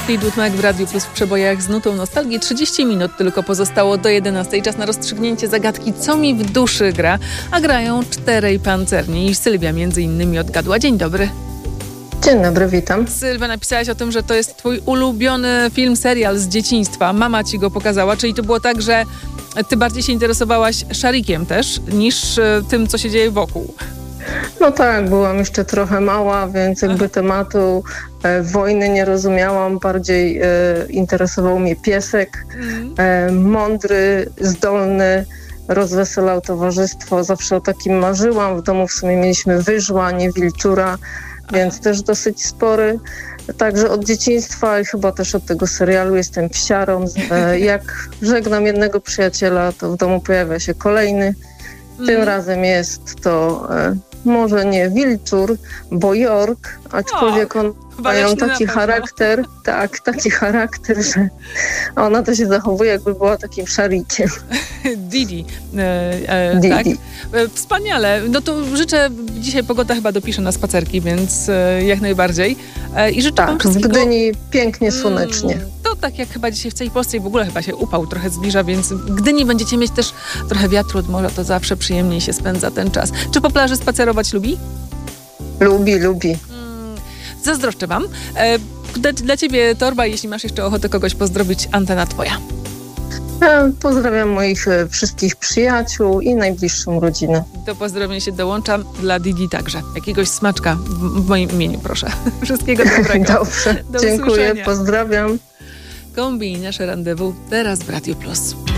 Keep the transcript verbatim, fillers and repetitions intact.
Fleetwood Mac w Radiu Plus w przebojach z nutą nostalgii. trzydzieści minut tylko pozostało do jedenastej. Czas na rozstrzygnięcie zagadki, co mi w duszy gra. A grają czterej pancerni i Sylwia między innymi odgadła. Dzień dobry. Dzień dobry, witam. Sylwia, napisałaś o tym, że to jest twój ulubiony film, serial z dzieciństwa. Mama ci go pokazała, czyli to było tak, że ty bardziej się interesowałaś szarikiem też, niż y, tym, co się dzieje wokół. No tak, byłam jeszcze trochę mała, więc jakby tematu e, wojny nie rozumiałam. Bardziej e, interesował mnie piesek, e, mądry, zdolny, rozweselał towarzystwo. Zawsze o takim marzyłam. W domu w sumie mieliśmy wyżła, nie wilczura, więc też dosyć spory. Także od dzieciństwa i chyba też od tego serialu jestem psiarą. E, jak żegnam jednego przyjaciela, to w domu pojawia się kolejny. Tym mm. razem jest to e, może nie wilczur, bo York, aczkolwiek on mają taki charakter, tak, taki charakter, że ona to się zachowuje, jakby była takim szarikiem. Didi. E, e, Didi. Tak. E, wspaniale. No to życzę, dzisiaj pogoda chyba dopisze na spacerki, więc e, jak najbardziej. E, I życzę tak, wam w wszystkiego... Gdyni pięknie słonecznie. Mm, to tak jak chyba dzisiaj w całej Polsce i w ogóle chyba się upał trochę zbliża, więc gdy nie będziecie mieć też trochę wiatru od morza, to zawsze przyjemniej się spędza ten czas. Czy po plaży spacerować lubi? Lubi, lubi. Zazdroszczę wam. E, dla, dla ciebie torba, jeśli masz jeszcze ochotę kogoś pozdrowić, antena twoja. Ja pozdrawiam moich e, wszystkich przyjaciół i najbliższą rodzinę. Do pozdrowień się dołączam, dla Didi także. Jakiegoś smaczka w, w moim imieniu, proszę. Wszystkiego dobrego. Dobrze, Do dziękuję, usłyszenia. pozdrawiam. Kombi, nasze randewu teraz w Radiu Plus.